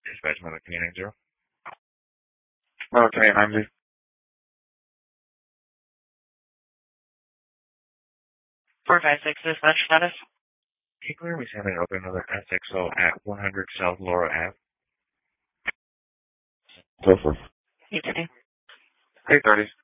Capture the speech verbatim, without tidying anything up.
Dispatch Mother Canadian Zero. Mother Canadian ninety. four five six dispatch status. Can you clear me sending open another S X O at one hundred South Laura Ave? Go for eight thirty. eight thirty.